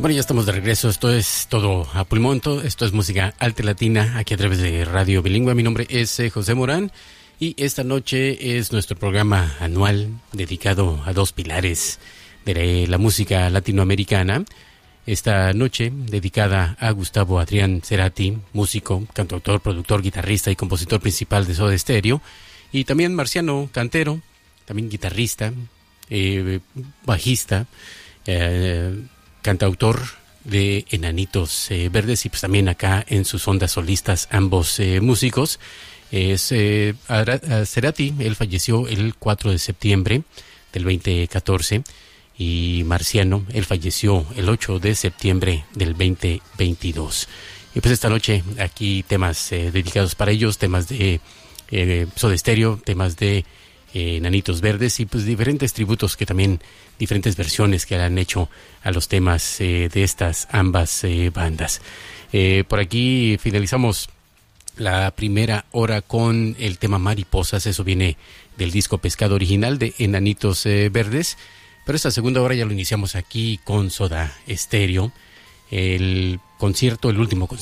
Bueno, ya estamos de regreso. Esto es todo a pulmón. Esto es música alta latina aquí a través de Radio Bilingüe. Mi nombre es José Morán y esta noche es nuestro programa anual dedicado a dos pilares de la música latinoamericana. Esta noche dedicada a Gustavo Adrián Cerati, músico, cantautor, productor, guitarrista y compositor principal de Soda Stereo, y también Marciano Cantero, también guitarrista, bajista, cantautor de Enanitos Verdes, y pues también acá en sus ondas solistas ambos músicos. Cerati, él falleció el 4 de septiembre del 2014, y Marciano, él falleció el 8 de septiembre del 2022. Y pues esta noche aquí temas dedicados para ellos, temas de Soda Stereo, temas de Enanitos Verdes, y pues diferentes tributos que también, diferentes versiones que han hecho a los temas de estas ambas bandas. Por aquí finalizamos la primera hora con el tema Mariposas. Eso viene del disco Pescado original de Enanitos Verdes, pero esta segunda hora ya lo iniciamos aquí con Soda Stereo, el último concierto